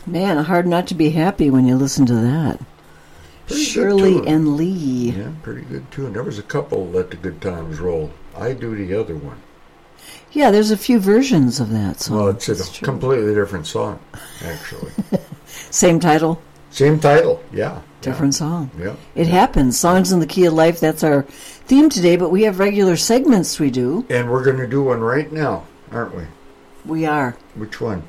Man, hard not to be happy when you listen to that. Pretty Shirley and Lee. Yeah, pretty good tune. There was a couple Let the Good Times Roll. I Do the other one. Yeah, there's a few versions of that song. Well, it's a completely different song, actually. Same title? Same title, yeah. Different song. Yeah. It happens. Songs in the Key of Life, that's our theme today, but we have regular segments we do. And we're going to do one right now, aren't we? We are. Which one?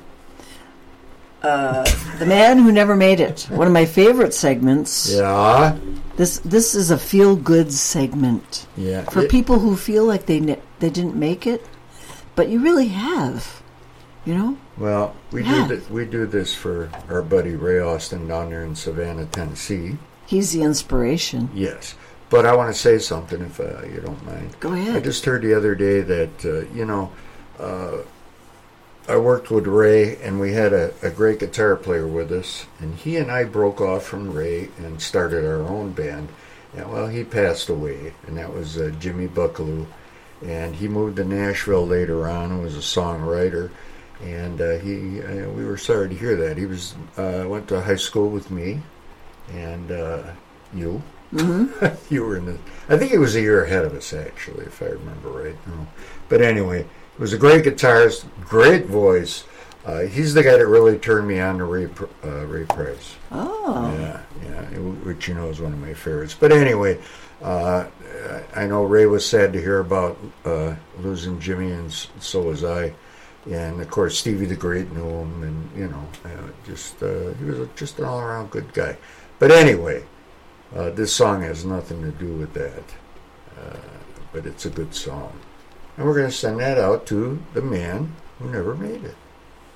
The Man Who Never Made It. One of my favorite segments. Yeah. This is a feel-good segment. Yeah. For people who feel like they didn't make it, but you really have, you know? Well, we do this for our buddy Ray Austin down there in Savannah, Tennessee. He's the inspiration. Yes. But I want to say something, if you don't mind. Go ahead. I just heard the other day that, I worked with Ray, and we had a great guitar player with us, and he and I broke off from Ray and started our own band. And, well, he passed away, and that was Jimmy Buckaloo. And he moved to Nashville later on and was a songwriter. And we were sorry to hear that. He went to high school with me, and you. Mm-hmm. You were I think he was a year ahead of us, actually, if I remember right. No. But anyway, he was a great guitarist, great voice. He's the guy that really turned me on to Ray Price. Oh. Yeah, which is one of my favorites. But anyway, I know Ray was sad to hear about losing Jimmy, and so was I. And of course, Stevie the Great knew him, and he was just an all-around good guy. But anyway, this song has nothing to do with that, but it's a good song. And we're going to send that out to the man who never made it.